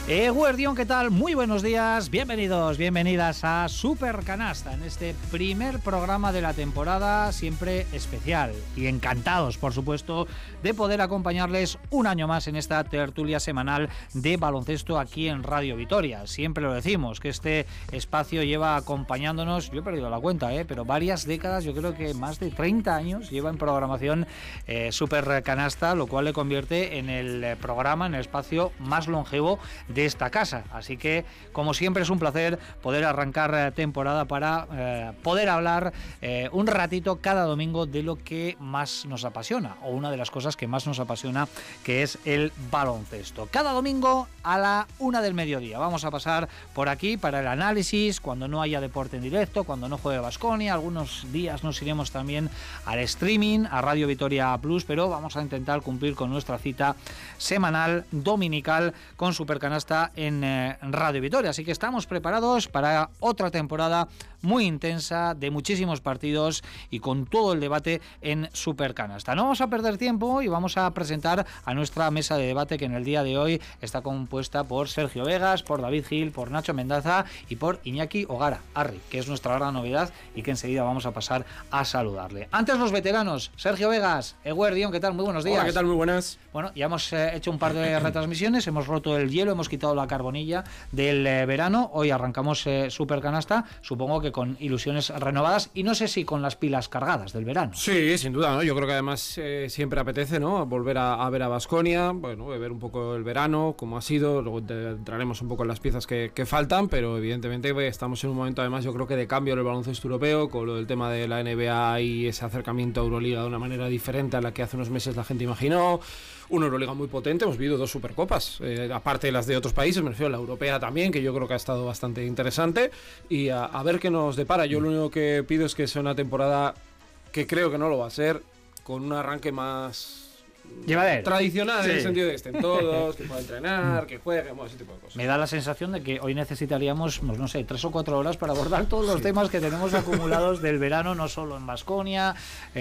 Guardión, ¿qué tal? Muy buenos días, bienvenidos, bienvenidas a Super Canasta, en este primer programa de la temporada, siempre especial y encantados, por supuesto, de poder acompañarles un año más en esta tertulia semanal de baloncesto aquí en Radio Vitoria. Siempre lo decimos, que este espacio lleva acompañándonos, yo he perdido la cuenta, pero varias décadas, yo creo que más de 30 años lleva en programación Super Canasta, lo cual le convierte en el programa, en el espacio más longevo de esta casa. Así que, como siempre, es un placer poder arrancar temporada para poder hablar un ratito cada domingo de lo que más nos apasiona, o una de las cosas que más nos apasiona, que es el baloncesto. Cada domingo a la 1 del mediodía vamos a pasar por aquí para el análisis, cuando no haya deporte en directo, cuando no juegue Baskonia. Algunos días nos iremos también al streaming, a Radio Vitoria Plus, pero vamos a intentar cumplir con nuestra cita semanal, dominical, con Supercanasta en Radio Vitoria. Así que estamos preparados para otra temporada muy intensa, de muchísimos partidos y con todo el debate en Supercanasta. No vamos a perder tiempo y vamos a presentar a nuestra mesa de debate, que en el día de hoy está compuesta por Sergio Vegas, por David Gil, por Nacho Mendaza y por Iñaki Ogara Arri, que es nuestra gran novedad y que enseguida vamos a pasar a saludarle. Antes, los veteranos. Sergio Vegas, Eguerdión, ¿qué tal? Muy buenos días. Hola, ¿qué tal? Muy buenas. Bueno, ya hemos hecho un par de retransmisiones, hemos roto el hielo, hemos quitado la carbonilla del verano. Hoy arrancamos Supercanasta, supongo que con ilusiones renovadas y no sé si con las pilas cargadas del verano. Sí, sin duda, ¿no? Yo creo que además siempre apetece, ¿no? Volver a ver a Baskonia, bueno, ver un poco el verano, cómo ha sido, luego entraremos un poco en las piezas que faltan, pero evidentemente estamos en un momento, además, yo creo que de cambio en el baloncesto europeo, con lo del tema de la NBA y ese acercamiento a Euroliga de una manera diferente a la que hace unos meses la gente imaginó. Una Euroliga muy potente, hemos vivido 2 Supercopas, aparte de las de otros países, me refiero a la europea también, que yo creo que ha estado bastante interesante, y a ver qué nos depara. Yo lo único que pido es que sea una temporada, que creo que no lo va a ser, con un arranque más tradicional, sí, en el sentido de que estén todos, que puedan entrenar, que jueguen, ese tipo de cosas. Me da la sensación de que hoy necesitaríamos, pues no sé, 3 o 4 horas para abordar todos los temas que tenemos acumulados del verano, no solo en Baskonia,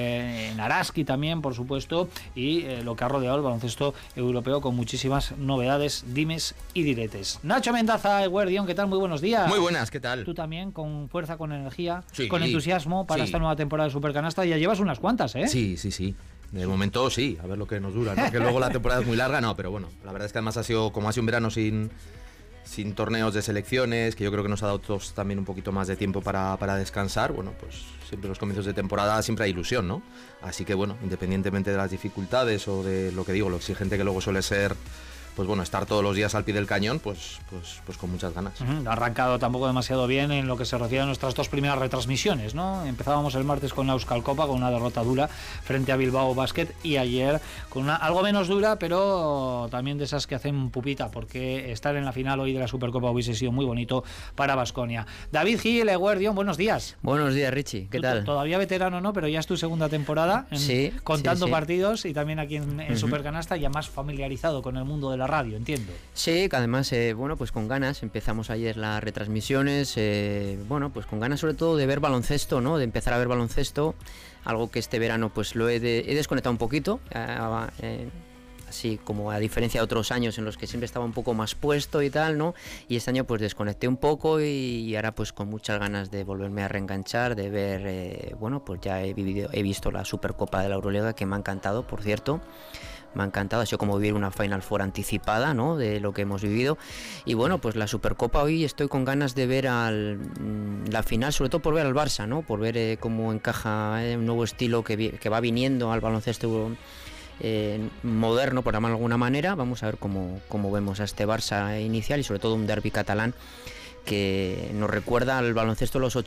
en Araski también, por supuesto, y lo que ha rodeado el baloncesto europeo, con muchísimas novedades, dimes y diretes. Nacho Mendaza, Guardión, ¿qué tal? Muy buenos días. Muy buenas, ¿qué tal? Tú también, con fuerza, con energía, sí, con entusiasmo para esta nueva temporada de Supercanasta. Ya llevas unas cuantas, ¿eh? Sí. De momento sí, a ver lo que nos dura, ¿no? Que luego la temporada es muy larga, no, pero bueno, la verdad es que además ha sido un verano sin torneos de selecciones, que yo creo que nos ha dado todos también un poquito más de tiempo para descansar. Bueno, pues siempre los comienzos de temporada siempre hay ilusión, ¿no? Así que bueno, independientemente de las dificultades o de lo que digo, lo exigente que luego suele ser, pues bueno, estar todos los días al pie del cañón, pues con muchas ganas. No ha arrancado tampoco demasiado bien en lo que se refiere a nuestras 2 primeras retransmisiones, ¿no? Empezábamos el martes con la Euskal Copa, con una derrota dura frente a Bilbao Basket, y ayer con una algo menos dura, pero también de esas que hacen pupita, porque estar en la final hoy de la Supercopa hubiese sido muy bonito para Baskonia. David Gil, Eguerdión, buenos días. Buenos días, Richie, ¿qué tal? Todavía veterano, ¿no? Pero ya es tu segunda temporada contando partidos, y también aquí en Supercanasta, ya más familiarizado con el mundo de la radio, entiendo. Sí, que además, pues con ganas, empezamos ayer las retransmisiones, pues con ganas sobre todo de ver baloncesto, ¿no? De empezar a ver baloncesto, algo que este verano pues lo he desconectado un poquito, así como a diferencia de otros años en los que siempre estaba un poco más puesto y tal, ¿no? Y este año pues desconecté un poco y ahora pues con muchas ganas de volverme a reenganchar, de ver, pues ya he visto la Supercopa de la Euroliga, que me ha encantado, por cierto. Me ha encantado, ha sido como vivir una Final Four anticipada, ¿no? De lo que hemos vivido. Y bueno, pues la Supercopa hoy estoy con ganas de ver la final, sobre todo por ver al Barça, ¿no? Por ver cómo encaja un nuevo estilo que va viniendo al baloncesto moderno, por llamarlo de alguna manera. Vamos a ver cómo vemos a este Barça inicial, y sobre todo un derbi catalán que nos recuerda al baloncesto de los